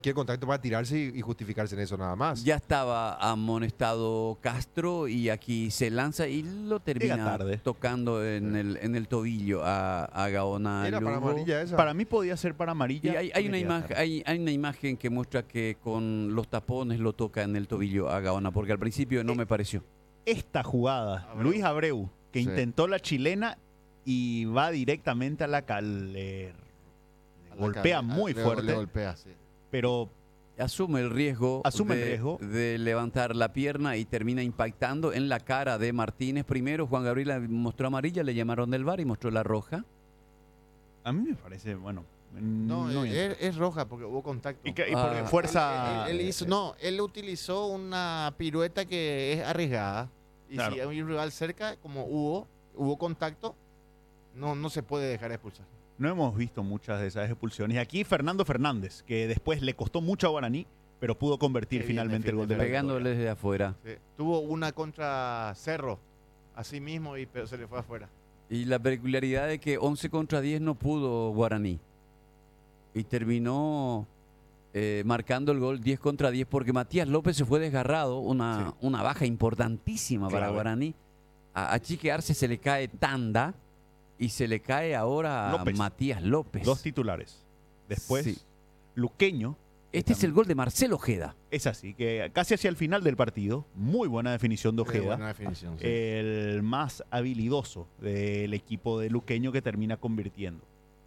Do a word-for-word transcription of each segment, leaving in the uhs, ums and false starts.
cualquier contacto para tirarse y, y justificarse en eso nada más. Ya estaba amonestado Castro y aquí se lanza y lo termina tocando en el, en el tobillo a, a Gaona ¿Era Lugo. para amarilla esa? Para mí podía ser para Y amarilla. hay, hay, una imagen, hay, hay una imagen que muestra que con los tapones lo toca en el tobillo a Gaona, porque al principio no me pareció. Esta jugada, Abreu. Luis Abreu, que Sí. intentó la chilena y va directamente a la cal... le golpea Acá, muy le- fuerte, Le golpea, sí. pero Asume el riesgo, Asume de, el riesgo. de levantar la pierna y termina impactando en la cara de Martínez primero. Juan Gabriel mostró amarilla, le llamaron del V A R y mostró la roja. a mí me parece, bueno... No, no es, es roja porque hubo contacto. y, que- y por Ah. fuerza... Él, él hizo, no, él utilizó una pirueta que es arriesgada. Y Claro. si hay un rival cerca, como hubo, hubo contacto, no, no se puede dejar expulsar. No hemos visto muchas de esas expulsiones. Y aquí Fernando Fernández, que después le costó mucho a Guaraní, pero pudo convertir Qué bien finalmente el gol de la defiende, Pegándole victoria. desde afuera. Sí. Tuvo una contra Cerro, así mismo, y, pero se le fue afuera. Y la peculiaridad de que once contra diez no pudo Guaraní. Y terminó eh, marcando el gol diez contra diez porque Matías López se fue desgarrado, una, Sí. una baja importantísima para Clave. Guaraní. A, a Chique Arce se le cae Tanda y se le cae ahora a López. Matías López. Dos titulares. Después, Sí. Luqueño. Este es el gol de Marcelo Ojeda. Es así, que casi hacia el final del partido, muy buena definición de Qué Ojeda. buena definición, sí. El más habilidoso del equipo de Luqueño que termina convirtiendo.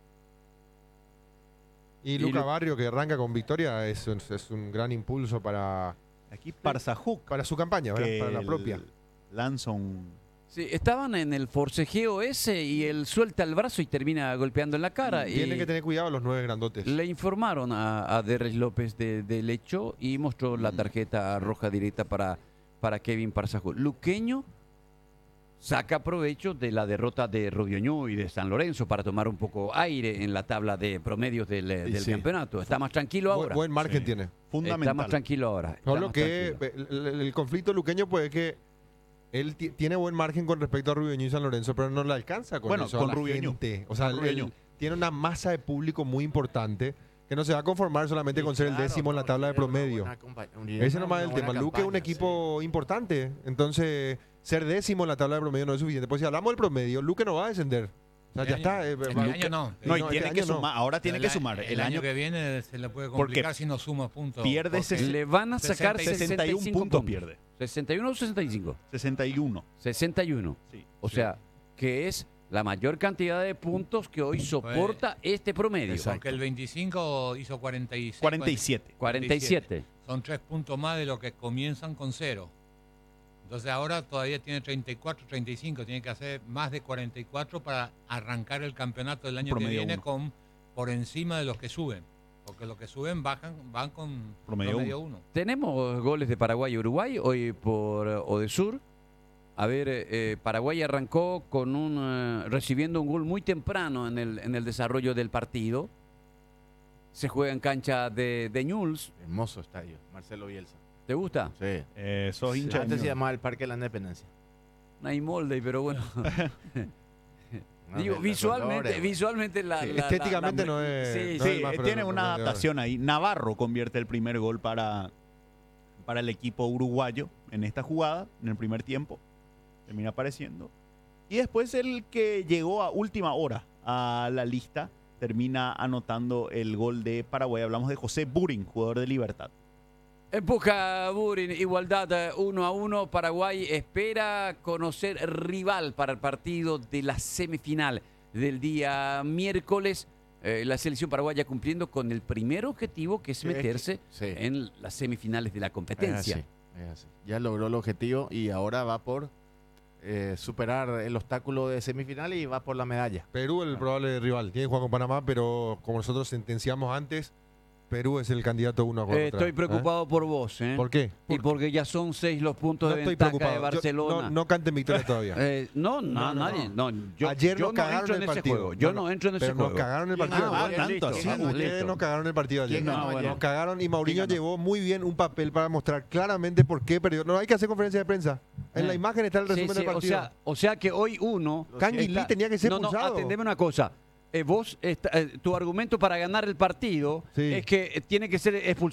Y Y Luca Lu- Barrio, que arranca con victoria, es, un- es un gran impulso para, Aquí Parzajuk, para su campaña, ¿verdad? que Para la propia. el- lanza un... Sí, estaban en el forcejeo ese y él suelta el brazo y termina golpeando en la cara. Tienen y que tener cuidado los nueve grandotes. Le informaron a, a Derres López de- del hecho y mostró la tarjeta roja directa para, para Kevin Parzajo. Luqueño saca provecho de la derrota de Robioñó y de San Lorenzo para tomar un poco aire en la tabla de promedios del, eh, Y del sí. campeonato. Está más tranquilo Buen, ahora. buen margen Sí. tiene. Fundamental. Está más tranquilo ahora. está Solo más que tranquilo. el, el- el conflicto luqueño puede que él ti- tiene buen margen con respecto a Rubioño y San Lorenzo, pero no le alcanza con Bueno, eso con a la Rubioño. gente. O sea, Con él Rubioño. tiene una masa de público muy importante que no se va a conformar solamente con ser el décimo en la tabla de promedio. Ese nomás es el tema. Luque es un equipo importante, entonces ser décimo en la tabla de promedio no es suficiente. Pues si hablamos del promedio, Luque no va a descender. O sea, Este ya año- está. eh, este va- año no. No, y no, tiene este que año no. sumar, ahora tiene El que a- sumar. El, año, que viene se le puede porque complicar si no suma puntos. pierde porque- sesenta- Le van a sacar sesenta y sesenta uno y uno sesenta y cinco puntos puntos. pierde. ¿sesenta y uno o sesenta y cinco? sesenta y uno. sesenta y uno. Sí. O sea, que es la mayor cantidad de puntos que hoy soporta este promedio. Porque el veinticinco hizo cuarenta y seis. cuarenta y siete. cuarenta y siete. Son tres puntos más de lo que comienzan con cero. Entonces ahora todavía tiene treinta y cuatro, treinta y cinco. Tiene que hacer más de cuarenta y cuatro para arrancar el campeonato del año que Promedio viene uno. con por encima de los que suben. Porque los que suben bajan, van con Promedio promedio uno. Tenemos goles de Paraguay y Uruguay hoy por eh, Odesur. A ver, eh, Paraguay arrancó con un eh, recibiendo un gol muy temprano en el, en el desarrollo del partido. Se juega en cancha de, de Ñuls. Hermoso estadio, Marcelo Bielsa. ¿Te gusta? Sí. Eh, sos Sí. hincha de Antes se Ñuble. llamaba el Parque de la Independencia. No hay molde, pero bueno. No, Digo, de- de visualmente, colores, visualmente la, Sí, la- la- estéticamente la- no es- Sí, no sí. es Sí, el más eh, pro- tiene una promedio. adaptación ahí. Navarro convierte el primer gol para, para el equipo uruguayo en esta jugada, en el primer tiempo. Termina apareciendo. Y después el que llegó a última hora a la lista termina anotando el gol de Paraguay. Hablamos de José Burin, jugador de Libertad. Empuja Burin, igualdad eh, uno a uno. Paraguay espera conocer rival para el partido de la semifinal del día miércoles. Eh, la selección paraguaya cumpliendo con el primer objetivo, que es Sí, meterse sí. en las semifinales de la Es competencia. así, es así. Ya logró el objetivo y ahora va por eh, superar el obstáculo de semifinal y va por la medalla. Perú el probable rival. Tiene que jugar con Panamá, pero como nosotros sentenciamos antes, Perú es el candidato uno a jugar Eh, contra, estoy ¿eh? preocupado por vos, ¿eh? ¿Por qué? Y porque ya son seis los puntos No de estoy ventaja preocupado. de Yo- Barcelona. no, no canten victoria todavía. Eh, no, no, No, no, nadie. no. No, yo, Ayer yo nos no cagaron entro en el ese partido. juego. Yo No, no, entro en ese Pero juego. nos cagaron el ¿Quién partido. ganó? Ah, bueno, tanto, listo. sí, Ah, Ustedes listo. nos cagaron el partido ayer. ¿Quién ganó No, ayer? Nos cagaron y Mourinho ¿Quién ganó? llevó muy bien un papel para mostrar claramente por qué perdió. No hay que hacer conferencia de prensa. En Eh. la imagen está el Sí, resumen sí, del o partido. sea, o sea que hoy uno... Kangin Lee está- tenía que ser no, no, expulsado. atendeme una cosa. eh, vos, esta- eh, tu argumento para ganar el partido Sí. es que eh, tiene que ser expulsado